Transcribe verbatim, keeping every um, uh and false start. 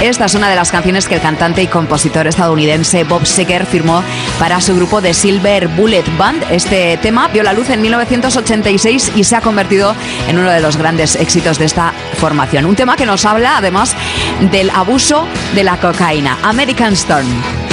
Esta es una de las canciones que el cantante y compositor estadounidense Bob Seger firmó para su grupo The Silver Bullet Band. Este tema vio la luz en mil novecientos ochenta y seis y se ha convertido en uno de los grandes éxitos de esta formación. Un tema que nos habla además del abuso de la cocaína. American Storm.